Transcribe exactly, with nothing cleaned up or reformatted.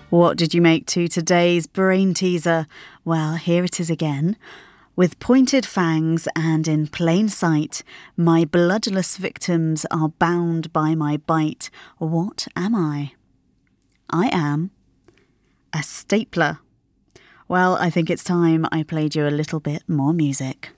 What did you make to today's brain teaser? Well, here it is again. With pointed fangs and in plain sight, my bloodless victims are bound by my bite. What am I? I am a stapler. Well, I think it's time I played you a little bit more music.